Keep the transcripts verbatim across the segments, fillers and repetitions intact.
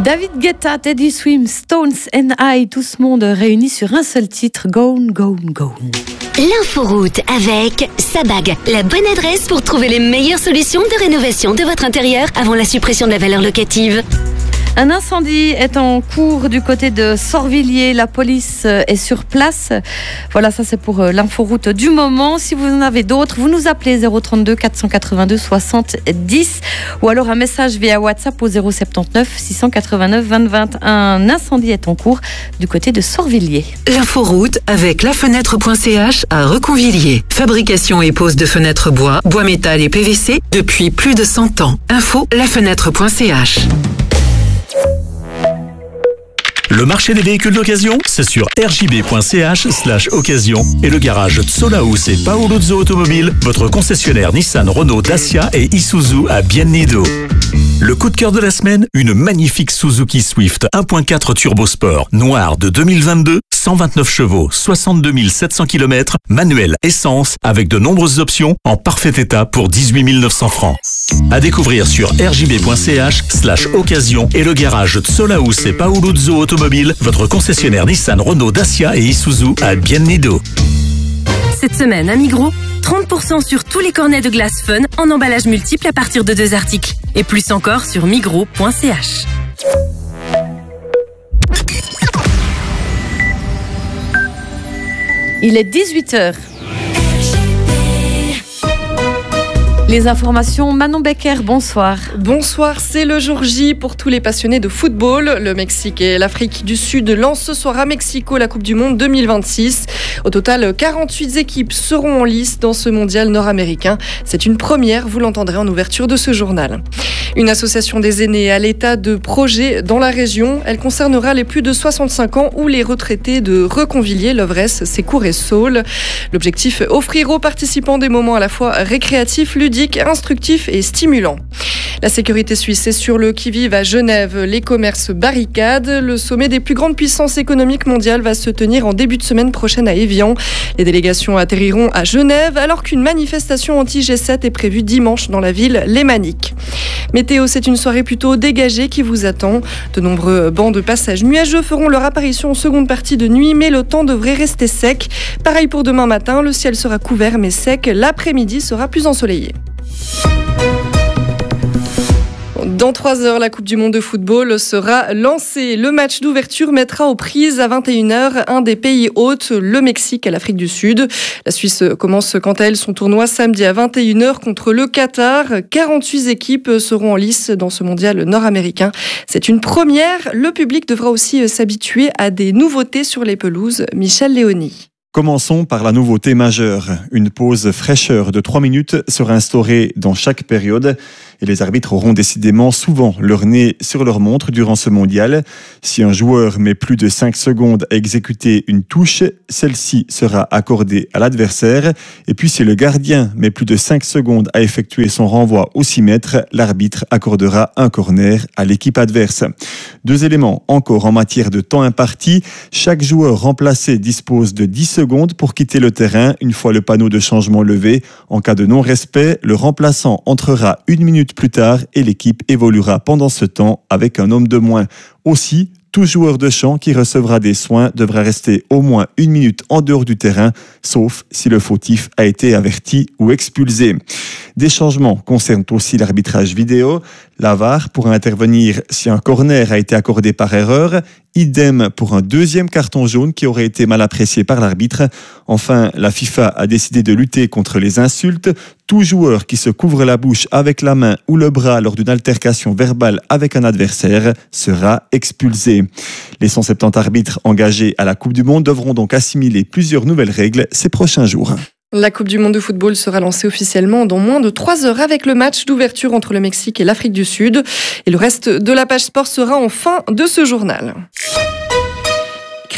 David Guetta, Teddy Swims, Stones and I, tout ce monde réuni sur un seul titre, Gone, Gone, Gone. L'inforoute avec Sabag, la bonne adresse pour trouver les meilleures solutions de rénovation de votre intérieur avant la suppression de la valeur locative. Un incendie est en cours du côté de Sorvilliers. La police est sur place. Voilà, ça c'est pour l'inforoute du moment. Si vous en avez d'autres, vous nous appelez zéro trente-deux quatre cent quatre-vingt-deux soixante-dix ou alors un message via WhatsApp au zéro soixante-dix-neuf six cent quatre-vingt-neuf vingt vingt. Un incendie est en cours du côté de Sorvilliers. L'inforoute avec lafenêtre point c h à Reconvilliers. Fabrication et pose de fenêtres bois, bois métal et P V C depuis plus de cent ans. Info lafenêtre point c h. Le marché des véhicules d'occasion, c'est sur r j b point c h slash occasion et le garage Tsolaus et Paoluzzo Automobile, votre concessionnaire Nissan, Renault, Dacia et Isuzu à Biennido. Le coup de cœur de la semaine, une magnifique Suzuki Swift un point quatre Turbo Sport, noire de deux mille vingt-deux, cent vingt-neuf chevaux, soixante-deux mille sept cents kilomètres, manuel essence, avec de nombreuses options, en parfait état pour dix-huit mille neuf cents francs. À découvrir sur r j b point c h slash occasion et le garage Tsolaus et Paoluzzo Automobile, votre concessionnaire Nissan, Renault, Dacia et Isuzu à Biennido. Cette semaine à Migros, trente pour cent sur tous les cornets de glace Fun en emballage multiple à partir de deux articles. Et plus encore sur migros point c h. Il est dix-huit heures. Les informations, Manon Becker, bonsoir. Bonsoir, c'est le jour J pour tous les passionnés de football. Le Mexique et l'Afrique du Sud lancent ce soir à Mexico la Coupe du Monde deux mille vingt-six. Au total, quarante-huit équipes seront en lice dans ce mondial nord-américain. C'est une première, vous l'entendrez en ouverture de ce journal. Une association des aînés à l'état de projet dans la région. Elle concernera les plus de soixante-cinq ans ou les retraités de Reconvilliers, Lovresse, Sécourt et Saules. L'objectif, offrir aux participants des moments à la fois récréatifs, ludiques, instructifs et stimulants. La sécurité suisse est sur le qui-vive à Genève. Les commerces barricadent. Le sommet des plus grandes puissances économiques mondiales va se tenir en début de semaine prochaine à Évian. Les délégations atterriront à Genève alors qu'une manifestation anti-G sept est prévue dimanche dans la ville lémanique. Météo, c'est une soirée plutôt dégagée qui vous attend. De nombreux bancs de passage nuageux feront leur apparition en seconde partie de nuit, mais le temps devrait rester sec. Pareil pour demain matin, le ciel sera couvert mais sec. L'après-midi sera plus ensoleillé. Dans trois heures, la Coupe du Monde de football sera lancée. Le match d'ouverture mettra aux prises à vingt et une heures un des pays hôtes, le Mexique à l'Afrique du Sud. La Suisse commence quant à elle son tournoi samedi à vingt et une heures contre le Qatar. quarante-huit équipes seront en lice dans ce mondial nord-américain. C'est une première. Le public devra aussi s'habituer à des nouveautés sur les pelouses. Michel Léoni. Commençons par la nouveauté majeure. Une pause fraîcheur de trois minutes sera instaurée dans chaque période et les arbitres auront décidément souvent leur nez sur leur montre durant ce mondial. Si un joueur met plus de cinq secondes à exécuter une touche, celle-ci sera accordée à l'adversaire. Et puis si le gardien met plus de cinq secondes à effectuer son renvoi au six mètres, l'arbitre accordera un corner à l'équipe adverse. Deux éléments encore en matière de temps imparti. Chaque joueur remplacé dispose de dix secondes pour quitter le terrain une fois le panneau de changement levé. En cas de non-respect, le remplaçant entrera une minute plus tard et l'équipe évoluera pendant ce temps avec un homme de moins. Aussi, tout joueur de champ qui recevra des soins devra rester au moins une minute en dehors du terrain, sauf si le fautif a été averti ou expulsé. Des changements concernent aussi l'arbitrage vidéo. La V A R pourra intervenir si un corner a été accordé par erreur. Idem pour un deuxième carton jaune qui aurait été mal apprécié par l'arbitre. Enfin, la FIFA a décidé de lutter contre les insultes. Tout joueur qui se couvre la bouche avec la main ou le bras lors d'une altercation verbale avec un adversaire sera expulsé. Les cent soixante-dix arbitres engagés à la Coupe du Monde devront donc assimiler plusieurs nouvelles règles ces prochains jours. La Coupe du Monde de football sera lancée officiellement dans moins de trois heures avec le match d'ouverture entre le Mexique et l'Afrique du Sud. Et le reste de la page sport sera en fin de ce journal.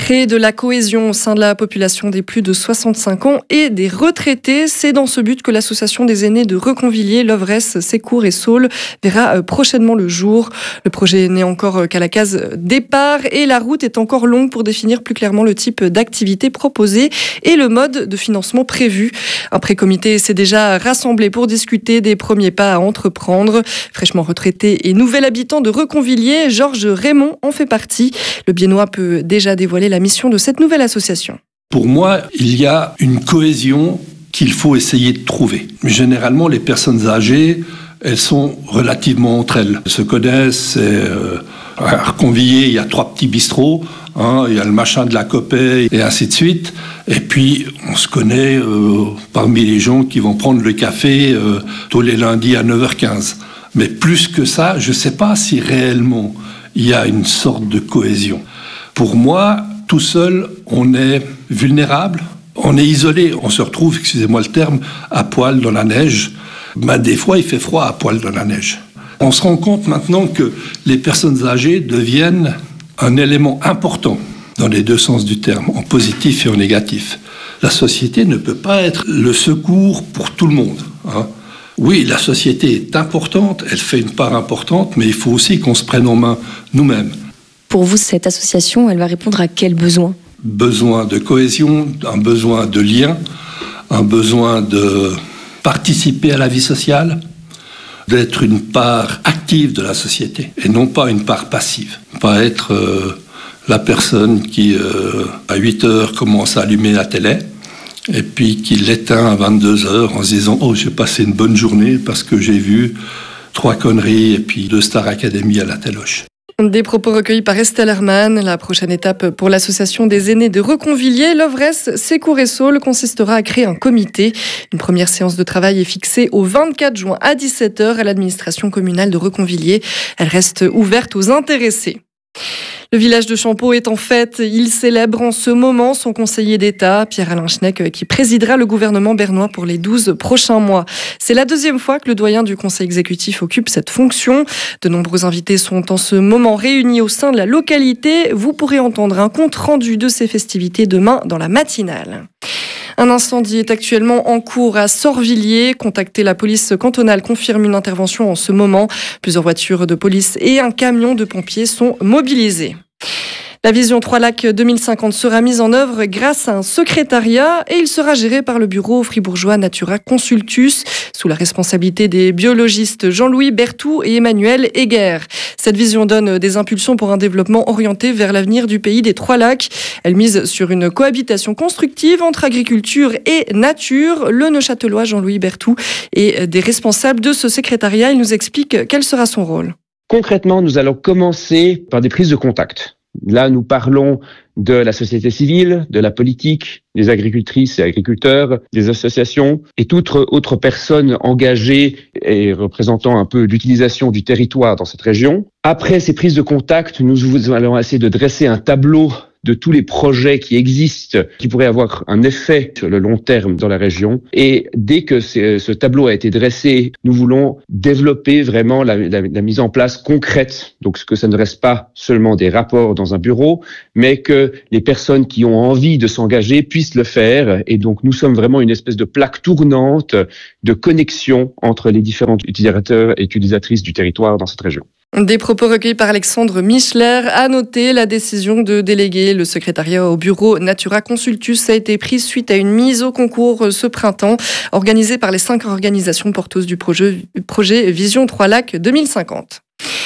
Créer de la cohésion au sein de la population des plus de soixante-cinq ans et des retraités. C'est dans ce but que l'association des aînés de Reconvilier, Lovresse, Sécourt et Saules verra prochainement le jour. Le projet n'est encore qu'à la case départ et la route est encore longue pour définir plus clairement le type d'activité proposée et le mode de financement prévu. Un pré-comité s'est déjà rassemblé pour discuter des premiers pas à entreprendre. Fraîchement retraité et nouvel habitant de Reconvilier, Georges Raymond en fait partie. Le Biennois peut déjà dévoiler la mission de cette nouvelle association. Pour moi, il y a une cohésion qu'il faut essayer de trouver. Généralement, les personnes âgées, elles sont relativement entre elles. Elles se connaissent. Euh, à Reconvilier, il y a trois petits bistrots. Hein, il y a le machin de la Copée et ainsi de suite. Et puis, on se connaît euh, parmi les gens qui vont prendre le café euh, tous les lundis à neuf heures quinze. Mais plus que ça, je ne sais pas si réellement il y a une sorte de cohésion. Pour moi, tout seul, on est vulnérable, on est isolé, on se retrouve, excusez-moi le terme, à poil dans la neige. Ben, des fois, il fait froid à poil dans la neige. On se rend compte maintenant que les personnes âgées deviennent un élément important dans les deux sens du terme, en positif et en négatif. La société ne peut pas être le secours pour tout le monde. Hein. Oui, la société est importante, elle fait une part importante, mais il faut aussi qu'on se prenne en main nous-mêmes. Pour vous, cette association, elle va répondre à quel besoin ? Besoin de cohésion, un besoin de lien, un besoin de participer à la vie sociale, d'être une part active de la société et non pas une part passive. Pas être euh, la personne qui, euh, à huit heures, commence à allumer la télé et puis qui l'éteint à vingt-deux heures en se disant « Oh, j'ai passé une bonne journée parce que j'ai vu trois conneries et puis deux Star Academy à la téloche ». Des propos recueillis par Estelle Hermann. La prochaine étape pour l'association des aînés de Reconvilier, Lovresse, Sécourt et Saules consistera à créer un comité. Une première séance de travail est fixée au vingt-quatre juin à dix-sept heures à l'administration communale de Reconvilier. Elle reste ouverte aux intéressés. Le village de Champeaux est en fête. Il célèbre en ce moment son conseiller d'État, Pierre-Alain Schneck, qui présidera le gouvernement bernois pour les douze prochains mois. C'est la deuxième fois que le doyen du conseil exécutif occupe cette fonction. De nombreux invités sont en ce moment réunis au sein de la localité. Vous pourrez entendre un compte rendu de ces festivités demain dans la matinale. Un incendie est actuellement en cours à Sorvilliers. Contacter la police cantonale confirme une intervention en ce moment. Plusieurs voitures de police et un camion de pompiers sont mobilisés. La vision Trois Lacs deux mille cinquante sera mise en œuvre grâce à un secrétariat et il sera géré par le bureau fribourgeois Natura Consultus sous la responsabilité des biologistes Jean-Louis Berthoud et Emmanuel Heger. Cette vision donne des impulsions pour un développement orienté vers l'avenir du pays des Trois Lacs. Elle mise sur une cohabitation constructive entre agriculture et nature. Le Neuchâtelois Jean-Louis Berthoud est des responsables de ce secrétariat. Il nous explique quel sera son rôle. Concrètement, nous allons commencer par des prises de contact. Là, nous parlons de la société civile, de la politique, des agricultrices et agriculteurs, des associations et toute autre personne engagée et représentant un peu l'utilisation du territoire dans cette région. Après ces prises de contact, nous allons essayer de dresser un tableau de tous les projets qui existent, qui pourraient avoir un effet sur le long terme dans la région. Et dès que ce tableau a été dressé, nous voulons développer vraiment la, la, la mise en place concrète. Donc, que ça ne reste pas seulement des rapports dans un bureau, mais que les personnes qui ont envie de s'engager puissent le faire. Et donc, nous sommes vraiment une espèce de plaque tournante de connexion entre les différents utilisateurs et utilisatrices du territoire dans cette région. Des propos recueillis par Alexandre Michler. À noter, la décision de déléguer le secrétariat au bureau Natura Consultus a été prise suite à une mise au concours ce printemps, organisée par les cinq organisations porteuses du projet, projet Vision Trois Lacs deux mille cinquante.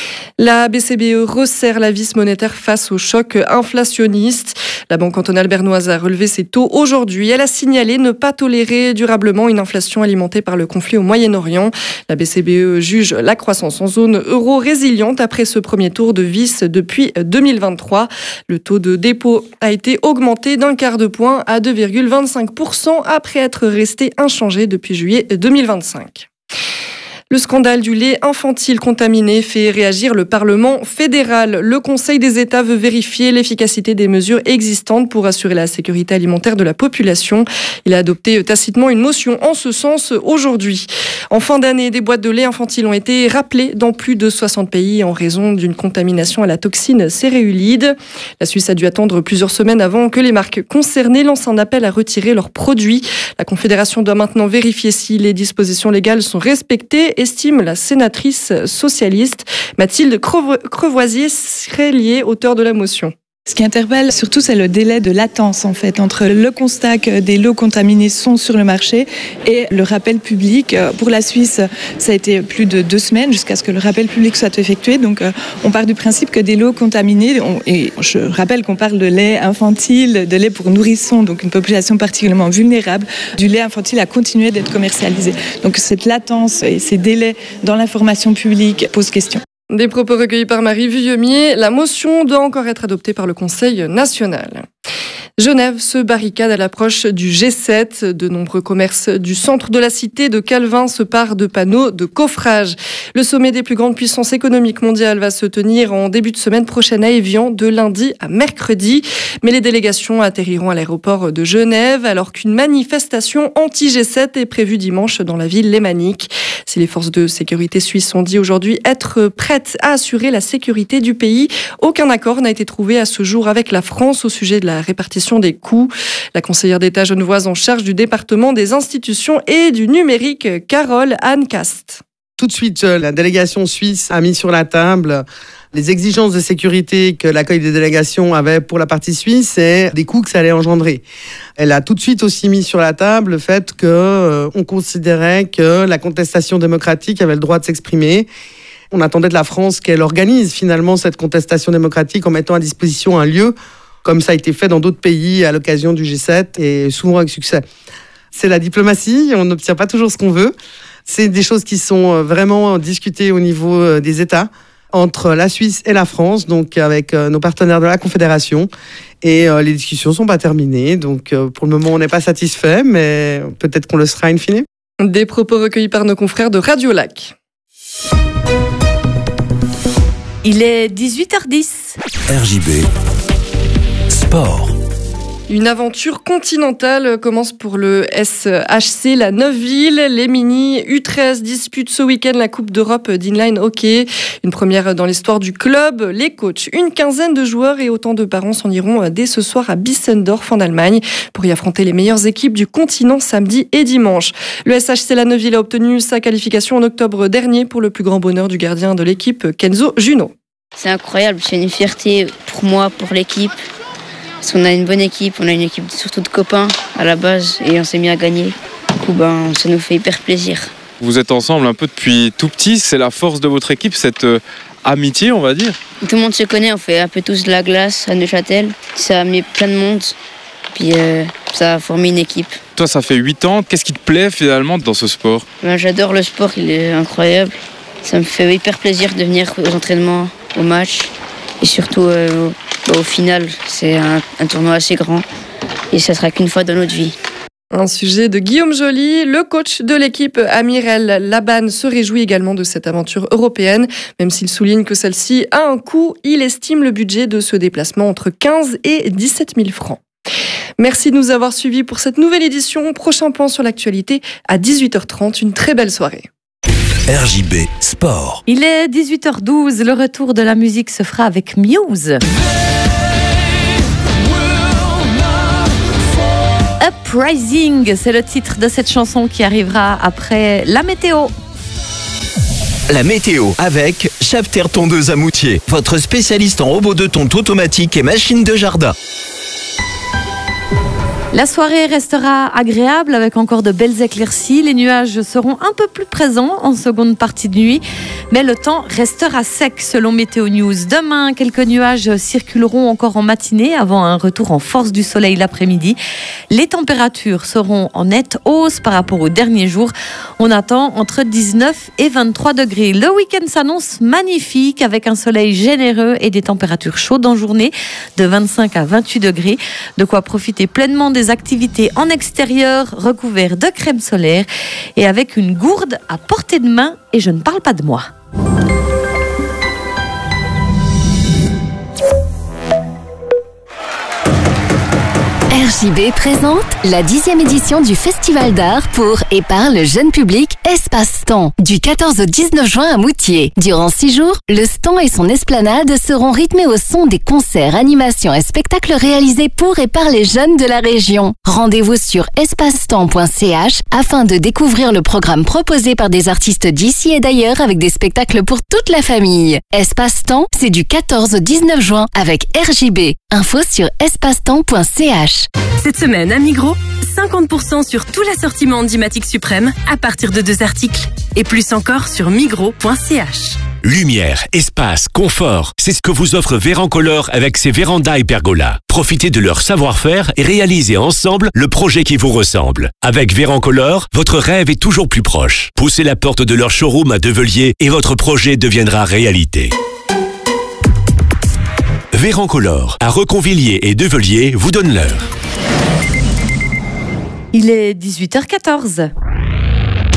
La B C B E resserre la vis monétaire face au choc inflationniste. La Banque cantonale bernoise a relevé ses taux aujourd'hui. Elle a signalé ne pas tolérer durablement une inflation alimentée par le conflit au Moyen-Orient. La B C B E juge la croissance en zone euro résiliente après ce premier tour de vis depuis deux mille vingt-trois. Le taux de dépôt a été augmenté d'un quart de point à deux virgule vingt-cinq pour cent après être resté inchangé depuis juillet deux mille vingt-cinq. Le scandale du lait infantile contaminé fait réagir le Parlement fédéral. Le Conseil des États veut vérifier l'efficacité des mesures existantes pour assurer la sécurité alimentaire de la population. Il a adopté tacitement une motion en ce sens aujourd'hui. En fin d'année, des boîtes de lait infantile ont été rappelées dans plus de soixante pays en raison d'une contamination à la toxine céréulide. La Suisse a dû attendre plusieurs semaines avant que les marques concernées lancent un appel à retirer leurs produits. La Confédération doit maintenant vérifier si les dispositions légales sont respectées, estime la sénatrice socialiste Mathilde Crevoisier-Srélier, auteure de la motion. Ce qui interpelle surtout, c'est le délai de latence en fait entre le constat que des lots contaminés sont sur le marché et le rappel public. Pour la Suisse, ça a été plus de deux semaines jusqu'à ce que le rappel public soit effectué. Donc, on part du principe que des lots contaminés, on, et je rappelle qu'on parle de lait infantile, de lait pour nourrissons, donc une population particulièrement vulnérable, du lait infantile a continué d'être commercialisé. Donc, cette latence et ces délais dans l'information publique posent question. Des propos recueillis par Marie Vuillemier. La motion doit encore être adoptée par le Conseil national. Genève se barricade à l'approche du G sept. De nombreux commerces du centre de la cité de Calvin se parent de panneaux de coffrage. Le sommet des plus grandes puissances économiques mondiales va se tenir en début de semaine prochaine à Évian, de lundi à mercredi. Mais les délégations atterriront à l'aéroport de Genève alors qu'une manifestation anti-G sept est prévue dimanche dans la ville lémanique. Si les forces de sécurité suisses ont dit aujourd'hui être prêtes à assurer la sécurité du pays, aucun accord n'a été trouvé à ce jour avec la France au sujet de la répartition des coûts. La conseillère d'État genevoise en charge du département des institutions et du numérique, Carole Anne Cast. Tout de suite, la délégation suisse a mis sur la table les exigences de sécurité que l'accueil des délégations avait pour la partie suisse et des coûts que ça allait engendrer. Elle a tout de suite aussi mis sur la table le fait qu'on euh, considérait que la contestation démocratique avait le droit de s'exprimer. On attendait de la France qu'elle organise finalement cette contestation démocratique en mettant à disposition un lieu, comme ça a été fait dans d'autres pays à l'occasion du G sept et souvent avec succès. C'est la diplomatie, on n'obtient pas toujours ce qu'on veut. C'est des choses qui sont vraiment discutées au niveau des États, entre la Suisse et la France, donc avec nos partenaires de la Confédération. Et les discussions ne sont pas terminées, donc pour le moment on n'est pas satisfait, mais peut-être qu'on le sera in fine. Des propos recueillis par nos confrères de Radio Lac. Il est dix-huit heures dix. R J B Sport. Une aventure continentale commence pour le S H C La Neuveville. Les Mini U treize disputent ce week-end la Coupe d'Europe d'inline hockey. Une première dans l'histoire du club. Les coachs, une quinzaine de joueurs et autant de parents s'en iront dès ce soir à Bissendorf en Allemagne pour y affronter les meilleures équipes du continent samedi et dimanche. Le S H C La Neuveville a obtenu sa qualification en octobre dernier pour le plus grand bonheur du gardien de l'équipe, Kenzo Juno. C'est incroyable, c'est une fierté pour moi, pour l'équipe. Parce qu'on a une bonne équipe, on a une équipe surtout de copains à la base et on s'est mis à gagner. Du coup, ben, ça nous fait hyper plaisir. Vous êtes ensemble un peu depuis tout petit, c'est la force de votre équipe, cette euh, amitié, on va dire. Tout le monde se connaît, on fait un peu tous de la glace à Neuchâtel. Ça a amené plein de monde, puis euh, ça a formé une équipe. Toi, ça fait huit ans, qu'est-ce qui te plaît finalement dans ce sport? Ben, j'adore le sport, il est incroyable. Ça me fait hyper plaisir de venir aux entraînements, aux matchs et surtout euh, au, au final, c'est un, un tournoi assez grand et ça sera qu'une fois dans notre vie. Un sujet de Guillaume Joly, le coach de l'équipe Amirel Laban se réjouit également de cette aventure européenne. Même s'il souligne que celle-ci a un coût, il estime le budget de ce déplacement entre quinze et dix-sept mille francs. Merci de nous avoir suivis pour cette nouvelle édition. Prochain point sur l'actualité à dix-huit heures trente. Une très belle soirée. R J B Sport. Il est dix-huit heures douze. Le retour de la musique se fera avec Muse. Uprising, c'est le titre de cette chanson qui arrivera après la météo. La météo avec Schafter Tondeuse à Moutier, votre spécialiste en robots de tonte automatique et machines de jardin. La soirée restera agréable avec encore de belles éclaircies. Les nuages seront un peu plus présents en seconde partie de nuit, mais le temps restera sec selon Météo News. Demain, quelques nuages circuleront encore en matinée avant un retour en force du soleil l'après-midi. Les températures seront en nette hausse par rapport aux derniers jours. On attend entre dix-neuf et vingt-trois degrés. Le week-end s'annonce magnifique avec un soleil généreux et des températures chaudes en journée de vingt-cinq à vingt-huit degrés. De quoi profiter pleinement des des activités en extérieur recouvertes de crème solaire et avec une gourde à portée de main. Et je ne parle pas de moi. R J B présente la dixième édition du Festival d'art pour et par le jeune public Espace Temps du quatorze au dix-neuf juin à Moutier. Durant six jours, le stand et son esplanade seront rythmés au son des concerts, animations et spectacles réalisés pour et par les jeunes de la région. Rendez-vous sur espace temps point c h afin de découvrir le programme proposé par des artistes d'ici et d'ailleurs avec des spectacles pour toute la famille. Espace Temps, c'est du quatorze au dix-neuf juin avec R J B. Info sur espace temps point c h. Cette semaine à Migros, cinquante pour cent sur tout l'assortiment Handimatic Suprême à partir de deux articles. Et plus encore sur migros point c h. Lumière, espace, confort, c'est ce que vous offre Vérancolor avec ses vérandas et pergolas. Profitez de leur savoir-faire et réalisez ensemble le projet qui vous ressemble. Avec Vérancolor, votre rêve est toujours plus proche. Poussez la porte de leur showroom à Develier et votre projet deviendra réalité. Vérancolor, à Reconvilliers et Develier, vous donne l'heure. Il est dix-huit heures quatorze.